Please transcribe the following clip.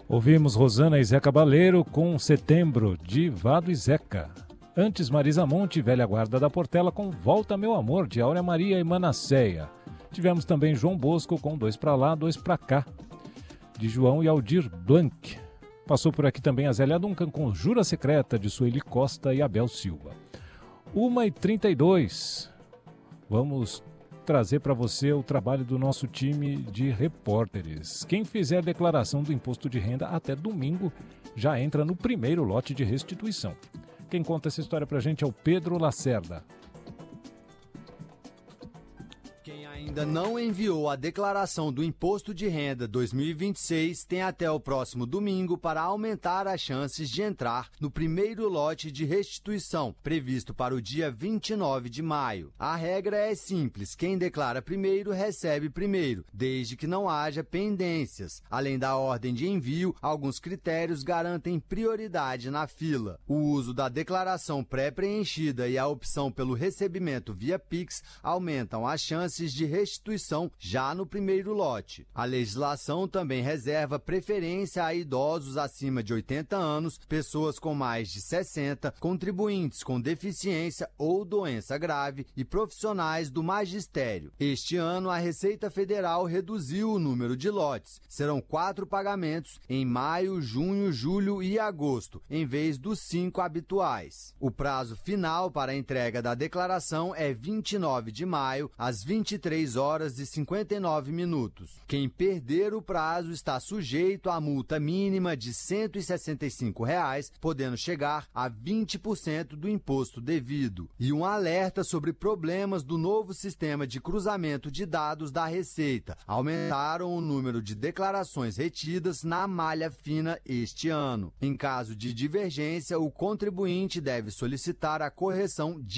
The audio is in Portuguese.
Ouvimos Rosana e Zé Cabaleiro com Setembro, de Vado e Zeca. Antes, Marisa Monte, Velha Guarda da Portela, com Volta Meu Amor, de Áurea Maria e Manasseia. Tivemos também João Bosco com Dois Pra Lá, Dois Pra Cá, de João e Aldir Blanc. Passou por aqui também a Zélia Duncan com Jura Secreta, de Sueli Costa e Abel Silva. 1h32. Vamos trazer para você o trabalho do nosso time de repórteres. Quem fizer a declaração do imposto de renda até domingo já entra no primeiro lote de restituição. Quem conta essa história para a gente é o Pedro Lacerda. Quem ainda não enviou a declaração do Imposto de Renda 2026 tem até o próximo domingo para aumentar as chances de entrar no primeiro lote de restituição, previsto para o dia 29 de maio. A regra é simples: quem declara primeiro recebe primeiro, desde que não haja pendências. Além da ordem de envio, alguns critérios garantem prioridade na fila. O uso da declaração pré-preenchida e a opção pelo recebimento via Pix aumentam as chances de restituição já no primeiro lote. A legislação também reserva preferência a idosos acima de 80 anos, pessoas com mais de 60, contribuintes com deficiência ou doença grave e profissionais do magistério. Este ano, a Receita Federal reduziu o número de lotes. Serão 4 pagamentos em maio, junho, julho e agosto, em vez dos 5 habituais. O prazo final para a entrega da declaração é 29 de maio, às 23h59. Quem perder o prazo está sujeito à multa mínima de R$ 165, podendo chegar a 20% do imposto devido. E um alerta sobre problemas do novo sistema de cruzamento de dados da Receita. Aumentaram o número de declarações retidas na malha fina este ano. Em caso de divergência, o contribuinte deve solicitar a correção